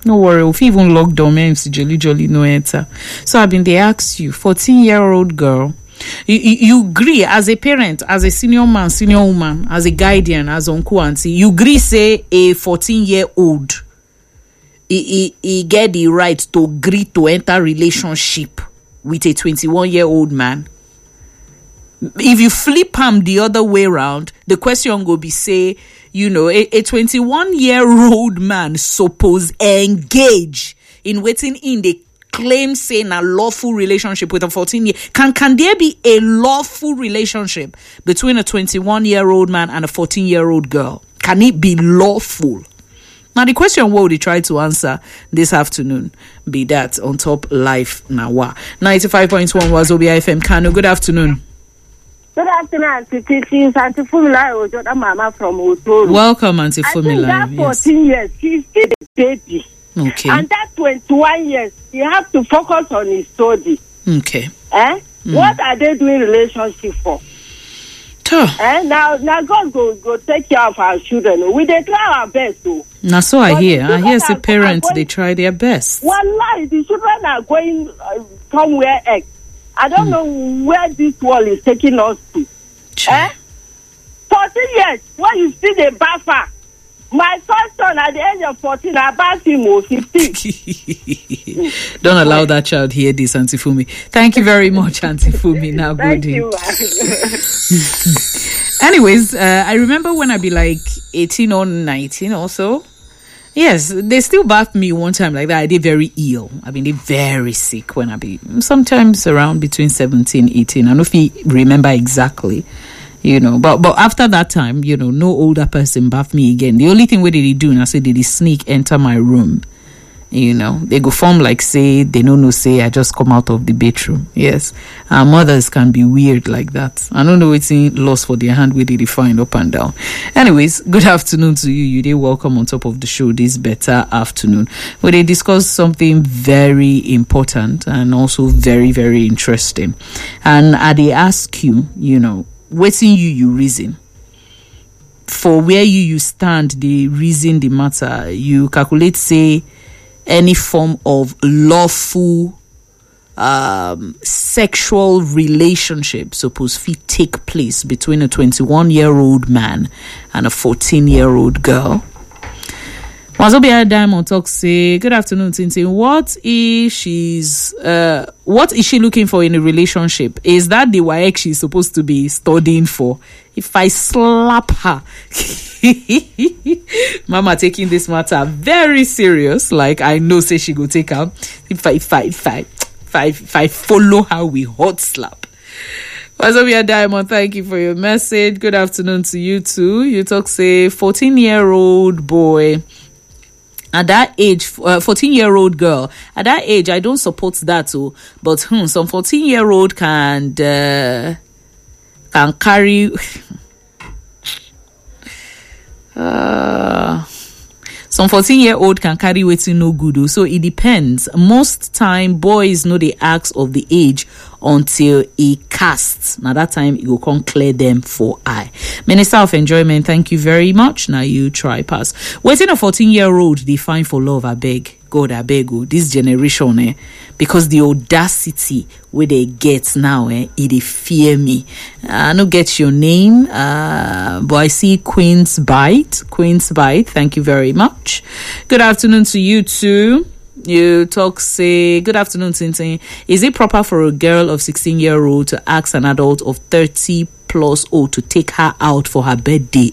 No worry, if even lockdown, man, jolly no enter. So I've been they ask you, 14-year-old girl. You agree as a parent, as a senior man, senior woman, as a guardian, as uncle, auntie, you agree say a 14-year-old he get the right to agree to enter relationship with a 21-year-old man. If you flip him the other way around, the question go be say, you know, a 21-year-old man suppose engage in waiting in the claim saying a lawful relationship with a 14-year. Can there be a lawful relationship between a 21-year-old man and a 14-year-old girl? Can it be lawful? Now, the question what we try to answer this afternoon be that on Top Life Nawa. 95.1 Wazobia FM Kano. Good afternoon. Good afternoon, Auntie Titi. Auntie Fumila Ojo, Mama from Otoro. Welcome, Auntie Fumila. I think that 14 years, he's still a baby. Okay. And that 21 years, he has to focus on his study. Okay. What are they doing relationship for? Now God go take care of our children. We they try our best too. Now so I hear as a parent they try their best. Wallahi, the children are going somewhere else. I don't know where this world is taking us to. 14 years, when you see the buffer. My first son at the age of 14, I bath him with 15. Don't allow that child hear this, Auntie Fumi. Thank you very much, Auntie Fumi. Now, Thank you. Anyways, I remember when I be like 18 or 19 or so. Yes, they still bathed me one time like that. I did very ill. I mean, they very sick when I be sometimes around between 17, 18. I don't know if you remember exactly. You know, but after that time, you know, no older person bathed me again. The only thing what did he do, and I said, did he sneak enter my room? You know, they go form like say they don't know say I just come out of the bedroom. Yes, our mothers can be weird like that. I don't know what's lost for their hand where did they find up and down. Anyways, good afternoon to you. You did welcome on top of the show this better afternoon where they discuss something very important and also very very interesting. And they ask you, you know. Waiting you reason for where you stand, the reason the matter you calculate say any form of lawful sexual relationship suppose fit take place between a 21-year-old man and a 14-year-old girl. Wazobia Diamond talks say, good afternoon, Tintin. What is she looking for in a relationship? Is that the WAEC she's supposed to be studying for? If I slap her, Mama taking this matter very serious. Like I know, say she go take her. If I follow her, we hot slap. Wazobia Diamond, thank you for your message. Good afternoon to you too. You talk say 14-year-old boy. At that age, 14-year-old girl, at that age, I don't support that too. But some 14-year-old can carry. Some 14-year-old can carry waiting no good. So it depends. Most time, boys know the acts of the age until he casts. Now that time, it will come clear them for eye. Minister of Enjoyment, thank you very much. Now you try pass. Waiting a 14-year-old, they find for love, I beg. God, I beg you. This generation, because the audacity where they get now, it fear me. I don't get your name, but I see Queen's Bite. Thank you very much. Good afternoon to you too. You talk say, good afternoon, Tintin. Is it proper for a girl of 16-year-old to ask an adult of 30 plus old to take her out for her birthday?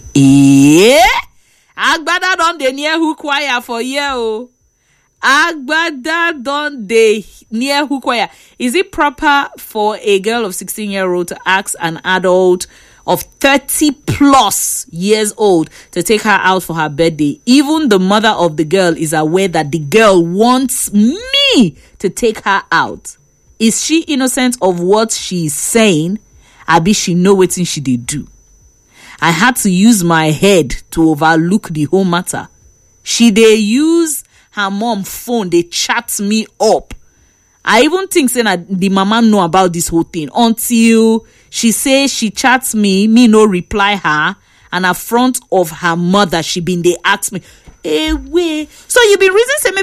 Agbada don dey near who choir for year Agbada don dey near who choir. Is it proper for a girl of 16-year-old to ask an adult of 30 plus years old to take her out for her birthday? Even the mother of the girl is aware that the girl wants me to take her out. Is she innocent of what she's saying? Abi she know wetin she dey do? I had to use my head to overlook the whole matter. She dey use her mom phone, they chat me up. I even think say that the mama know about this whole thing until she say she chats me no reply her, and in front of her mother she been they ask me, hey, wait. So you been reason say